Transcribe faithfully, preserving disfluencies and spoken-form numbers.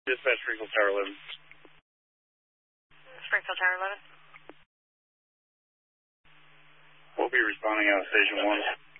Dispatch Springfield Tower eleven. Springfield Tower eleven. We'll be responding out of Station one.